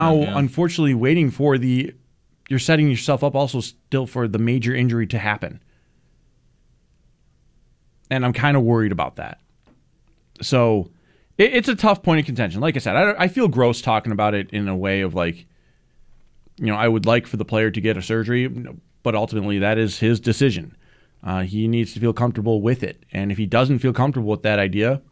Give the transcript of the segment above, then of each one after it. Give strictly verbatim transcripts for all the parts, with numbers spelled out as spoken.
now, yeah. unfortunately, waiting for the, you're setting yourself up also still for the major injury to happen. And I'm kind of worried about that. So it, it's a tough point of contention. Like I said, I, I feel gross talking about it in a way of like, you know, I would like for the player to get a surgery, but ultimately that is his decision. Uh, he needs to feel comfortable with it. And if he doesn't feel comfortable with that idea,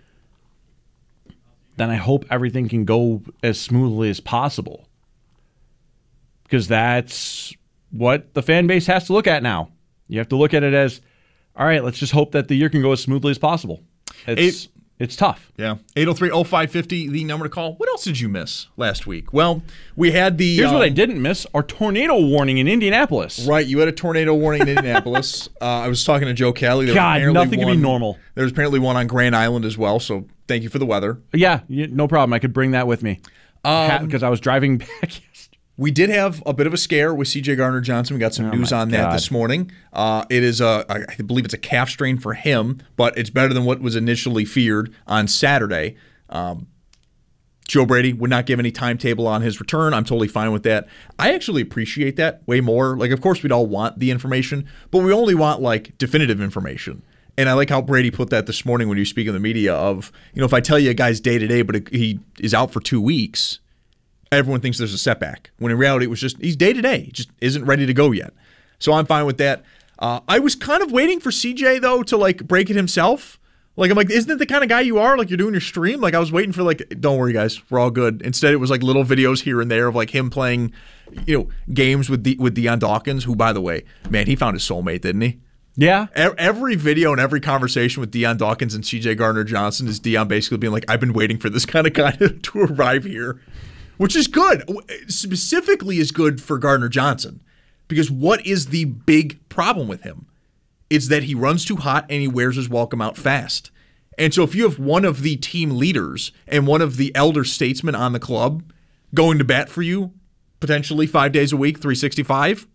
then I hope everything can go as smoothly as possible. Because that's what the fan base has to look at now. You have to look at it as, all right, let's just hope that the year can go as smoothly as possible. It's Eight, it's tough. Yeah. eight oh three oh five fifty, the number to call. What else did you miss last week? Well, we had the... Here's um, what I didn't miss, our tornado warning in Indianapolis. Right, you had a tornado warning in Indianapolis. uh, I was talking to Joe Kelly. There God, was nothing one, can be normal. There's apparently one on Grand Island as well, so thank you for the weather. Yeah, no problem. I could bring that with me. Because um, I was driving back yesterday. We did have a bit of a scare with C J Gardner-Johnson. We got some oh news on God. that this morning. Uh, it is a, I believe it's a calf strain for him, but it's better than what was initially feared on Saturday. Um, Joe Brady would not give any timetable on his return. I'm totally fine with that. I actually appreciate that way more. Like, of course, we'd all want the information, but we only want like definitive information. And I like how Brady put that this morning when you speak in the media of, you know, if I tell you a guy's day to day, but he is out for two weeks. Everyone thinks there's a setback, when in reality it was just he's day-to-day. He just isn't ready to go yet. So I'm fine with that. Uh, I was kind of waiting for C J, though, to, like, break it himself. Like, I'm like, isn't it the kind of guy you are? Like, you're doing your stream? Like, I was waiting for, like, don't worry, guys, we're all good. Instead, it was, like, little videos here and there of, like, him playing, you know, games with the, with Deion Dawkins, who, by the way, man, he found his soulmate, didn't he? Yeah. Every video and every conversation with Deion Dawkins and C J Gardner-Johnson is Deion basically being like, I've been waiting for this kind of guy to arrive here. Which is good. Specifically is good for Gardner-Johnson. Because what is the big problem with him? It's that he runs too hot and he wears his welcome out fast. And so if you have one of the team leaders and one of the elder statesmen on the club going to bat for you, potentially five days a week, three sixty-five,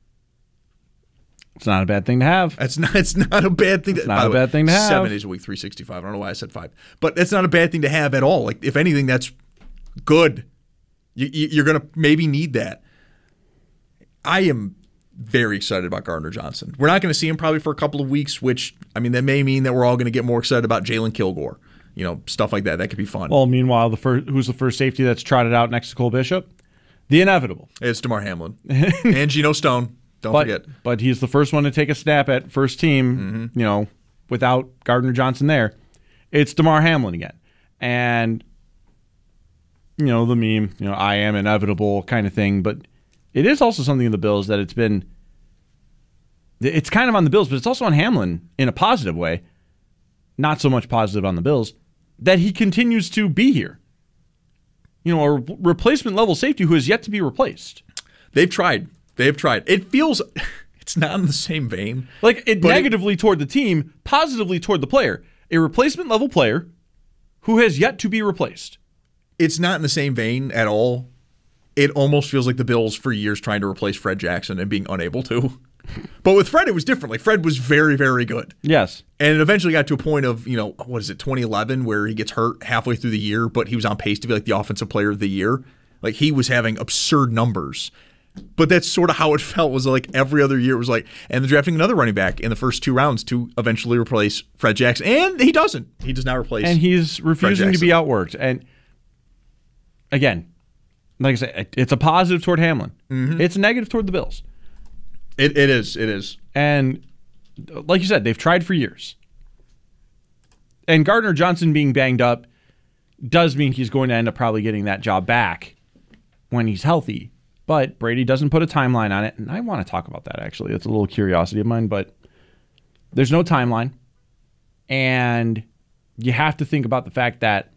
it's not a bad thing to have. That's not. It's not a bad thing. To, it's not a bad way, thing to have. Seven days a week, three sixty-five. I don't know why I said five, but that's not a bad thing to have at all. Like, if anything, that's good. You, you're going to maybe need that. I am very excited about Gardner-Johnson. We're not going to see him probably for a couple of weeks, which, I mean, that may mean that we're all going to get more excited about Jalen Kilgore. You know, stuff like that. That could be fun. Well, meanwhile, the first, who's the first safety that's trotted out next to Cole Bishop? The inevitable. It's Damar Hamlin. And Geno Stone. Don't but, forget. But he's the first one to take a snap at first team, mm-hmm. you know, without Gardner-Johnson there. It's Damar Hamlin again. And you know, the meme, you know, I am inevitable kind of thing. But it is also something in the Bills that it's been, it's kind of on the Bills, but it's also on Hamlin in a positive way. Not so much positive on the Bills, that he continues to be here. You know, a replacement level safety who has yet to be replaced. They've tried. They've tried. It feels, it's not in the same vein. Like, it negatively it, toward the team, positively toward the player. A replacement level player who has yet to be replaced. It's not in the same vein at all. It almost feels like the Bills for years trying to replace Fred Jackson and being unable to. But with Fred, it was different. Like, Fred was very, very good. Yes. And it eventually got to a point of, you know, what is it, twenty eleven, where he gets hurt halfway through the year, but he was on pace to be like the offensive player of the year. Like, he was having absurd numbers. But that's sort of how it felt, was like every other year it was like, and they're drafting another running back in the first two rounds to eventually replace Fred Jackson. And he doesn't. He does not replace And he's refusing to be outworked. And again, like I said, it's a positive toward Hamlin. Mm-hmm. It's a negative toward the Bills. It It is. It is. And like you said, they've tried for years. And Gardner-Johnson being banged up does mean he's going to end up probably getting that job back when he's healthy. But Brady doesn't put a timeline on it. And I want to talk about that, actually. It's a little curiosity of mine. But there's no timeline. And you have to think about the fact that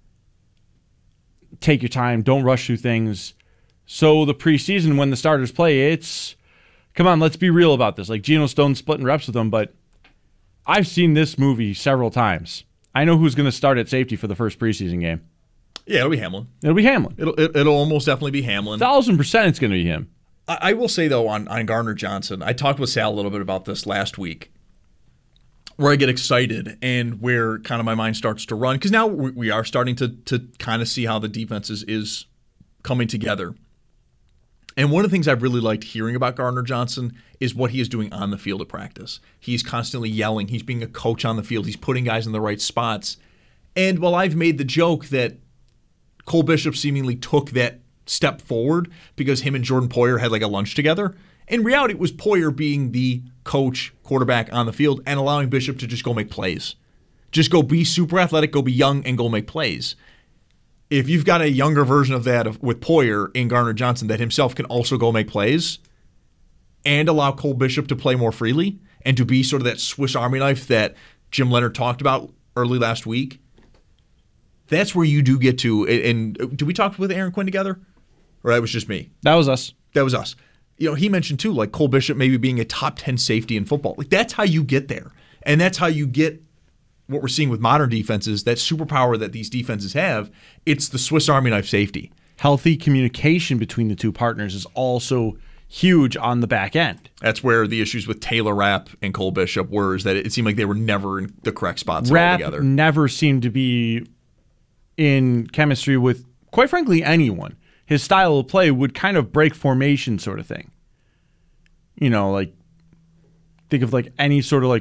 take your time. Don't rush through things. So the preseason, when the starters play, it's, come on, let's be real about this. Like, Geno Stone splitting reps with them, but I've seen this movie several times. I know who's going to start at safety for the first preseason game. Yeah, it'll be Hamlin. It'll be Hamlin. It'll it, it'll almost definitely be Hamlin. Thousand percent it's going to be him. I, I will say, though, on, on Gardner-Johnson, I talked with Sal a little bit about this last week, where I get excited and where kind of my mind starts to run. Because now we, we are starting to to kind of see how the defense is, is coming together. And one of the things I've really liked hearing about Gardner Johnson is what he is doing on the field of practice. He's constantly yelling. He's being a coach on the field. He's putting guys in the right spots. And while I've made the joke that Cole Bishop seemingly took that step forward because him and Jordan Poyer had like a lunch together, in reality, it was Poyer being the coach, quarterback on the field and allowing Bishop to just go make plays. Just go be super athletic, go be young, and go make plays. If you've got a younger version of that of, with Poyer in Gardner Johnson that himself can also go make plays and allow Cole Bishop to play more freely and to be sort of that Swiss Army knife that Jim Leonhard talked about early last week, that's where you do get to. And, and did we talk with Aaron Quinn together? Or that was just me? That was us. That was us. You know, he mentioned too, like Cole Bishop maybe being a top ten safety in football. Like that's how you get there. And that's how you get what we're seeing with modern defenses, that superpower that these defenses have. It's the Swiss Army knife safety. Healthy communication between the two partners is also huge on the back end. That's where the issues with Taylor Rapp and Cole Bishop were, is that it seemed like they were never in the correct spots Rapp altogether. Never seemed to be in chemistry with, quite frankly, anyone. His style of play would kind of break formation sort of thing. You know, like, think of like any sort of like,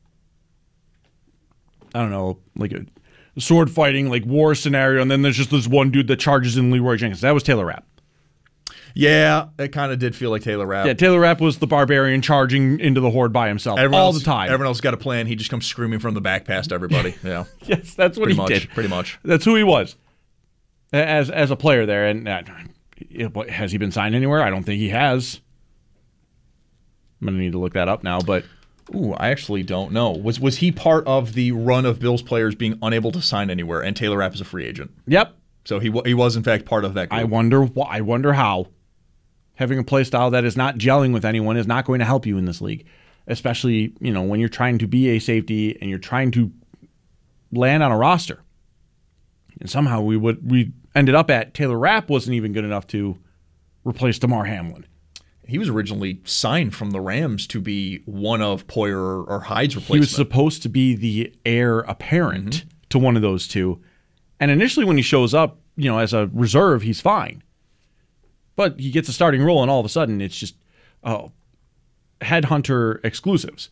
I don't know, like a sword fighting, like war scenario, and then there's just this one dude that charges in Leroy Jenkins. That was Taylor Rapp. Yeah, it kind of did feel like Taylor Rapp. Yeah, Taylor Rapp was the barbarian charging into the horde by himself everyone all else, the time. Everyone else got a plan. He just comes screaming from the back past everybody. Yeah. Yes, that's what pretty he much, did. Pretty much. That's who he was as as a player there. And uh, has he been signed anywhere? I don't think he has. I'm going to need to look that up now, but... Ooh, I actually don't know. Was was he part of the run of Bills players being unable to sign anywhere, and Taylor Rapp is a free agent? Yep. So he he was in fact part of that group. I wonder why. I wonder how. Having a play style that is not gelling with anyone is not going to help you in this league, especially you know when you're trying to be a safety and you're trying to land on a roster. And somehow we would we ended up at Taylor Rapp wasn't even good enough to replace Damar Hamlin. He was originally signed from the Rams to be one of Poyer or Hyde's replacement. He was supposed to be the heir apparent mm-hmm. to one of those two. And initially when he shows up, you know, as a reserve, he's fine. But he gets a starting role, and all of a sudden it's just oh, headhunter exclusives.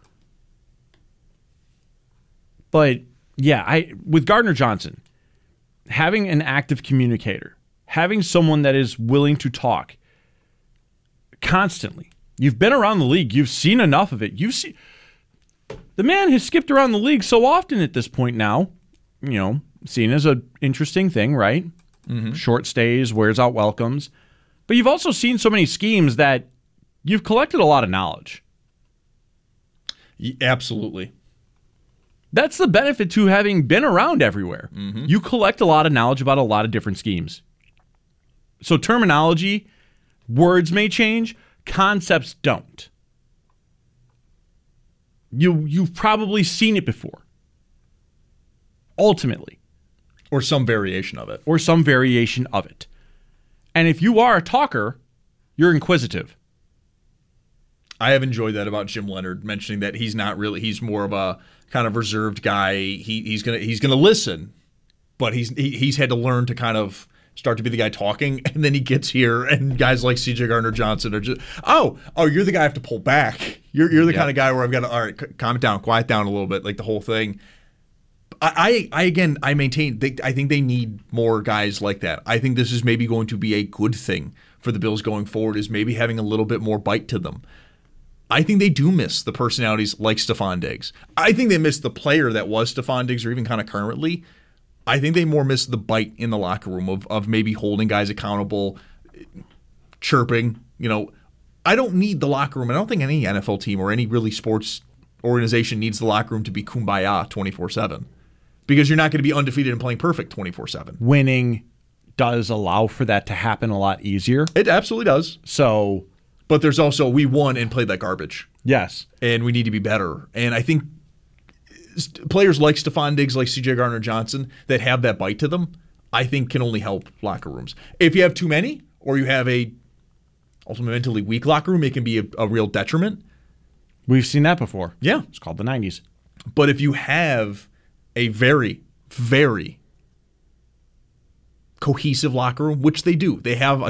But, yeah, I with Gardner Johnson, having an active communicator, having someone that is willing to talk, constantly. You've been around the league. You've seen enough of it. You've seen the man has skipped around the league so often at this point now. You know, seen as an interesting thing, right? Mm-hmm. Short stays, wears out welcomes. But you've also seen so many schemes that you've collected a lot of knowledge. Yeah, absolutely. That's the benefit to having been around everywhere. Mm-hmm. You collect a lot of knowledge about a lot of different schemes. So terminology, words may change, concepts don't. You, you've probably seen it before. Ultimately. Or some variation of it. Or some variation of it. And if you are a talker, you're inquisitive. I have enjoyed that about Jim Leonhard, mentioning that he's not really, he's more of a kind of reserved guy. He, he's gonna he's gonna listen, but he's he, he's had to learn to kind of start to be the guy talking, and then he gets here, and guys like C J Gardner Johnson are just, oh, oh, you're the guy I have to pull back. You're you're the yeah. kind of guy where I've got to, all right, c- calm it down, quiet down a little bit, like the whole thing. I, I, I again, I maintain, they, I think they need more guys like that. I think this is maybe going to be a good thing for the Bills going forward, is maybe having a little bit more bite to them. I think they do miss the personalities like Stephon Diggs. I think they miss the player that was Stephon Diggs, or even kind of currently. I think they more miss the bite in the locker room of, of maybe holding guys accountable, chirping. You know, I don't need the locker room. I don't think any N F L team or any really sports organization needs the locker room to be kumbaya twenty-four seven, because you're not going to be undefeated and playing perfect twenty-four seven. Winning does allow for that to happen a lot easier. It absolutely does. So, but there's also, we won and played like garbage. Yes. And we need to be better. And I think players like Stephon Diggs, like C J Gardner Johnson, that have that bite to them, I think can only help locker rooms. If you have too many, or you have a ultimately mentally weak locker room, it can be a, a real detriment. We've seen that before. Yeah. It's called the nineties. But if you have a very, very cohesive locker room, which they do. They have a